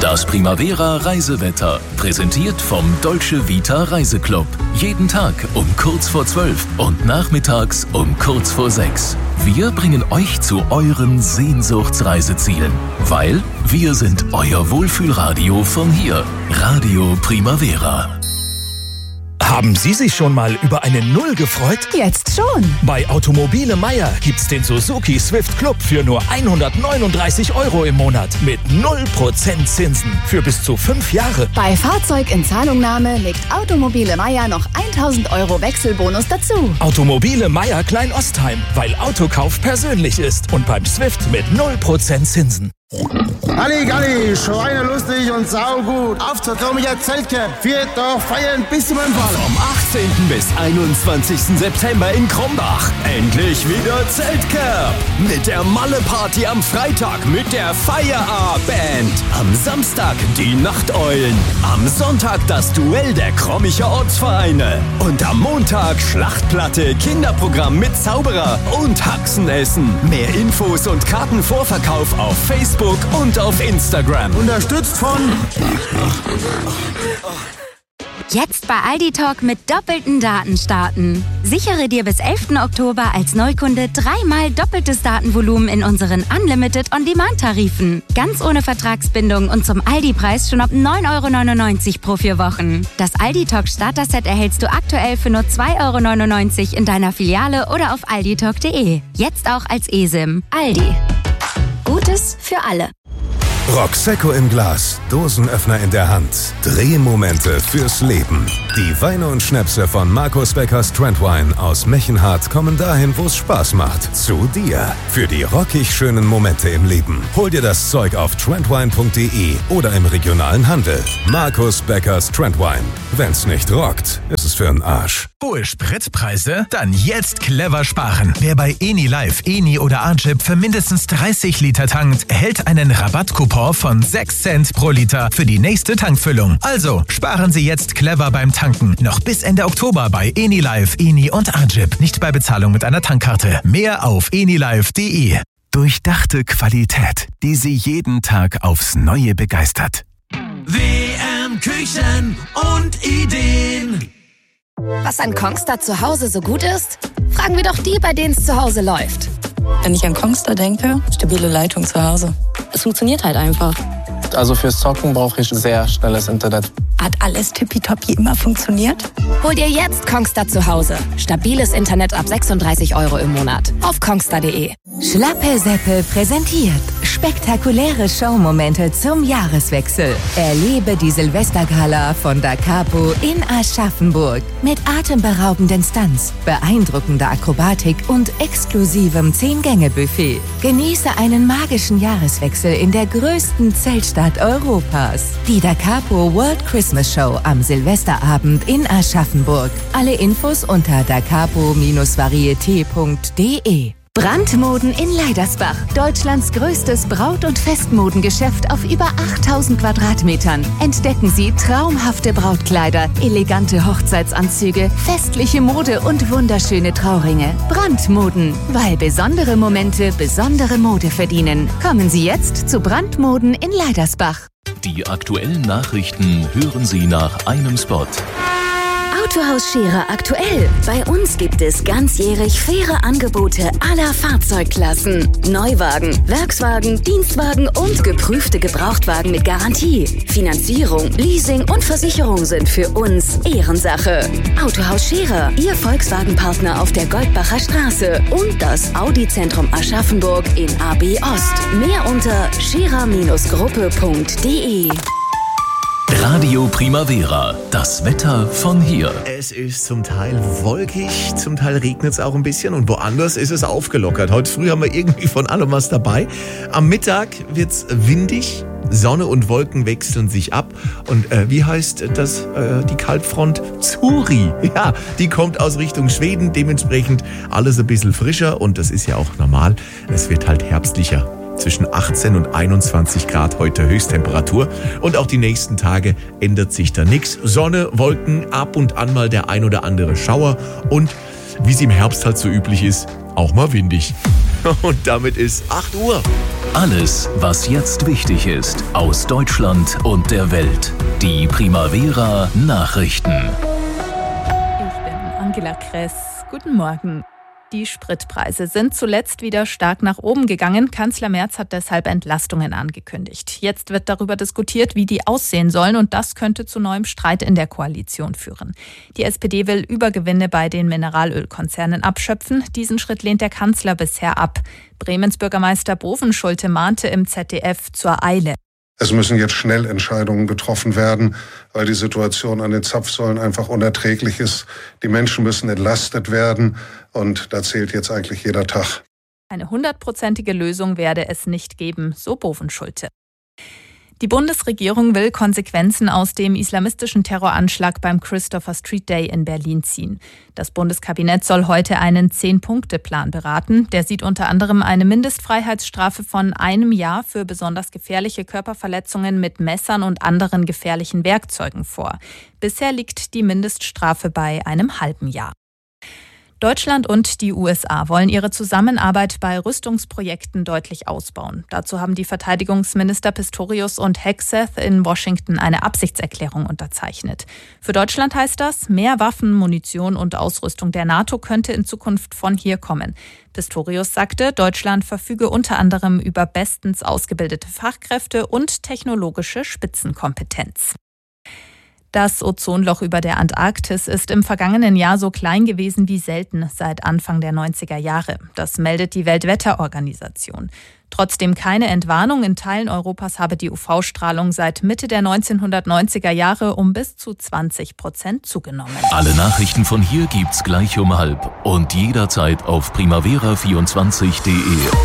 Das Primavera Reisewetter, präsentiert vom Dolce Vita Reiseclub. Jeden Tag um kurz vor 12 und nachmittags um kurz vor 6. Wir bringen euch zu euren Sehnsuchtsreisezielen, weil wir sind euer Wohlfühlradio von hier. Radio Primavera. Haben Sie sich schon mal über eine Null gefreut? Jetzt schon. Bei Automobile Meier gibt's den Suzuki Swift Club für nur 139 € im Monat mit 0% Zinsen für bis zu 5 Jahre. Bei Fahrzeug in Zahlungnahme legt Automobile Meier noch 1.000 € Wechselbonus dazu. Automobile Meier Klein-Ostheim, weil Autokauf persönlich ist und beim Swift mit 0% Zinsen. Halligalli, Schweine lustig und saugut. Auf zur Domier Zeltcamp. Viert doch feiern bis zum Fall. Vom 18. bis 21. September in Krombach. Endlich wieder Zeltcamp. Mit der Malle-Party am Freitag mit der Fire-A-Band. Am Samstag die Nachteulen. Am Sonntag das Duell der Krommicher Ortsvereine. Und am Montag Schlachtplatte, Kinderprogramm mit Zauberer und Haxenessen. Mehr Infos und Kartenvorverkauf auf Facebook und auf Instagram. Unterstützt von... Jetzt bei Aldi Talk mit doppelten Daten starten. Sichere dir bis 11. Oktober als Neukunde 3-mal doppeltes Datenvolumen in unseren Unlimited On-Demand-Tarifen. Ganz ohne Vertragsbindung und zum Aldi-Preis schon ab 9,99 € pro 4 Wochen. Das Aldi Talk Starter-Set erhältst du aktuell für nur 2,99 € in deiner Filiale oder auf alditalk.de. Jetzt auch als eSIM. Aldi. Gutes für alle. Roxecco im Glas, Dosenöffner in der Hand, Drehmomente fürs Leben. Die Weine und Schnäpse von Markus Beckers Trendwine aus Mechenhardt kommen dahin, wo es Spaß macht. Zu dir. Für die rockig schönen Momente im Leben. Hol dir das Zeug auf trendwine.de oder im regionalen Handel. Markus Beckers Trendwine. Wenn's nicht rockt, ist es für'n Arsch. Hohe Spritpreise? Dann jetzt clever sparen. Wer bei EniLife, Eni oder Archip für mindestens 30 Liter tankt, erhält einen Rabattcoupon von 6 Cent pro Liter für die nächste Tankfüllung. Also sparen Sie jetzt clever beim Tanken. Noch bis Ende Oktober bei EniLife, Eni und Archip. Nicht bei Bezahlung mit einer Tankkarte. Mehr auf enilife.de. Durchdachte Qualität, die Sie jeden Tag aufs Neue begeistert. WM Küchen und Ideen. Was an Kongstar zu Hause so gut ist? Fragen wir doch die, bei denen es zu Hause läuft. Wenn ich an Kongstar denke, stabile Leitung zu Hause. Es funktioniert halt einfach. Also fürs Zocken brauche ich sehr schnelles Internet. Hat alles tippitoppi immer funktioniert? Hol dir jetzt Kongstar zu Hause. Stabiles Internet ab 36 € im Monat. Auf kongstar.de. Schlappe Seppe präsentiert spektakuläre Showmomente zum Jahreswechsel. Erlebe die Silvestergala von Da Capo in Aschaffenburg mit atemberaubenden Stunts, beeindruckender Akrobatik und exklusivem 10-Gänge-Buffet. Genieße einen magischen Jahreswechsel in der größten Zeltstadt Europas. Die Da Capo World Christmas Show am Silvesterabend in Aschaffenburg. Alle Infos unter dacapo-varieté.de. Brandmoden in Leidersbach. Deutschlands größtes Braut- und Festmodengeschäft auf über 8000 Quadratmetern. Entdecken Sie traumhafte Brautkleider, elegante Hochzeitsanzüge, festliche Mode und wunderschöne Trauringe. Brandmoden, weil besondere Momente besondere Mode verdienen. Kommen Sie jetzt zu Brandmoden in Leidersbach. Die aktuellen Nachrichten hören Sie nach einem Spot. Autohaus Scherer aktuell. Bei uns gibt es ganzjährig faire Angebote aller Fahrzeugklassen. Neuwagen, Werkswagen, Dienstwagen und geprüfte Gebrauchtwagen mit Garantie. Finanzierung, Leasing und Versicherung sind für uns Ehrensache. Autohaus Scherer, Ihr Volkswagen-Partner auf der Goldbacher Straße und das Audi-Zentrum Aschaffenburg in AB Ost. Mehr unter scherer-gruppe.de. Radio Primavera, das Wetter von hier. Es ist zum Teil wolkig, zum Teil regnet es auch ein bisschen und woanders ist es aufgelockert. Heute früh haben wir irgendwie von allem was dabei. Am Mittag wird es windig, Sonne und Wolken wechseln sich ab. Und wie heißt das, die Kaltfront? Zuri. Ja, die kommt aus Richtung Schweden, dementsprechend alles ein bisschen frischer und das ist ja auch normal. Es wird halt herbstlicher. Zwischen 18 und 21 Grad heute Höchsttemperatur. Und auch die nächsten Tage ändert sich da nichts. Sonne, Wolken, ab und an mal der ein oder andere Schauer. Und wie es im Herbst halt so üblich ist, auch mal windig. Und damit ist 8 Uhr. Alles, was jetzt wichtig ist, aus Deutschland und der Welt. Die Primavera Nachrichten. Ich bin Angela Kress. Guten Morgen. Die Spritpreise sind zuletzt wieder stark nach oben gegangen. Kanzler Merz hat deshalb Entlastungen angekündigt. Jetzt wird darüber diskutiert, wie die aussehen sollen, und das könnte zu neuem Streit in der Koalition führen. Die SPD will Übergewinne bei den Mineralölkonzernen abschöpfen. Diesen Schritt lehnt der Kanzler bisher ab. Bremens Bürgermeister Bovenschulte mahnte im ZDF zur Eile. Es müssen jetzt schnell Entscheidungen getroffen werden, weil die Situation an den Zapfsäulen einfach unerträglich ist. Die Menschen müssen entlastet werden und da zählt jetzt eigentlich jeder Tag. Eine 100%ige Lösung werde es nicht geben, so Bovenschulte. Die Bundesregierung will Konsequenzen aus dem islamistischen Terroranschlag beim Christopher Street Day in Berlin ziehen. Das Bundeskabinett soll heute einen 10-Punkte-Plan beraten. Der sieht unter anderem eine Mindestfreiheitsstrafe von 1 Jahr für besonders gefährliche Körperverletzungen mit Messern und anderen gefährlichen Werkzeugen vor. Bisher liegt die Mindeststrafe bei einem halben Jahr. Deutschland und die USA wollen ihre Zusammenarbeit bei Rüstungsprojekten deutlich ausbauen. Dazu haben die Verteidigungsminister Pistorius und Hegseth in Washington eine Absichtserklärung unterzeichnet. Für Deutschland heißt das, mehr Waffen, Munition und Ausrüstung der NATO könnte in Zukunft von hier kommen. Pistorius sagte, Deutschland verfüge unter anderem über bestens ausgebildete Fachkräfte und technologische Spitzenkompetenz. Das Ozonloch über der Antarktis ist im vergangenen Jahr so klein gewesen wie selten seit Anfang der 90er Jahre. Das meldet die Weltwetterorganisation. Trotzdem keine Entwarnung. In Teilen Europas habe die UV-Strahlung seit Mitte der 1990er Jahre um bis zu 20% zugenommen. Alle Nachrichten von hier gibt's gleich um 12 und jederzeit auf primavera24.de.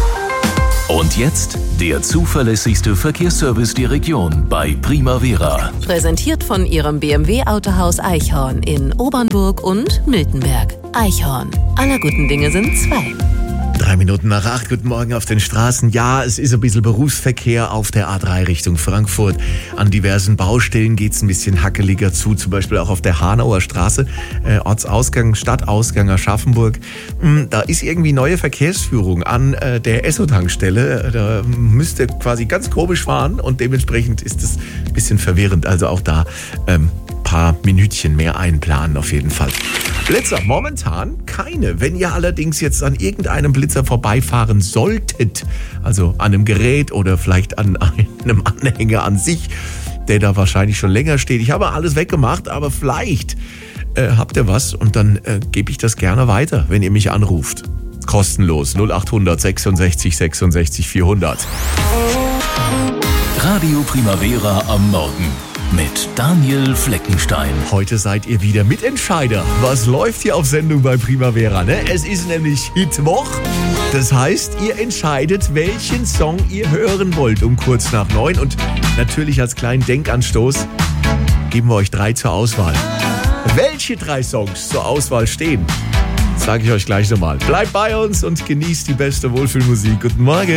Und jetzt der zuverlässigste Verkehrsservice der Region bei Primavera. Präsentiert von Ihrem BMW-Autohaus Eichhorn in Obernburg und Miltenberg. Eichhorn. Aller guten Dinge sind 2. 3 Minuten nach 8, guten Morgen auf den Straßen. Ja, es ist ein bisschen Berufsverkehr auf der A3 Richtung Frankfurt. An diversen Baustellen geht es ein bisschen hackeliger zu, zum Beispiel auch auf der Hanauer Straße, Ortsausgang, Stadtausgang Aschaffenburg. Da ist irgendwie neue Verkehrsführung an der Esso-Tankstelle. Da müsst ihr quasi ganz komisch fahren und dementsprechend ist es ein bisschen verwirrend. Also auch da paar Minütchen mehr einplanen auf jeden Fall. Blitzer, momentan keine. Wenn ihr allerdings jetzt an irgendeinem Blitzer vorbeifahren solltet, also an einem Gerät oder vielleicht an einem Anhänger an sich, der da wahrscheinlich schon länger steht. Ich habe alles weggemacht, aber vielleicht habt ihr was und dann gebe ich das gerne weiter, wenn ihr mich anruft. Kostenlos 0800 66 66 400. Radio Primavera am Morgen. Mit Daniel Fleckenstein. Heute seid ihr wieder Mitentscheider. Was läuft hier auf Sendung bei Primavera, ne? Es ist nämlich Mittwoch. Das heißt, ihr entscheidet, welchen Song ihr hören wollt um kurz nach 9. Und natürlich als kleinen Denkanstoß geben wir euch 3 zur Auswahl. Welche 3 Songs zur Auswahl stehen, sage ich euch gleich nochmal. Bleibt bei uns und genießt die beste Wohlfühlmusik. Guten Morgen.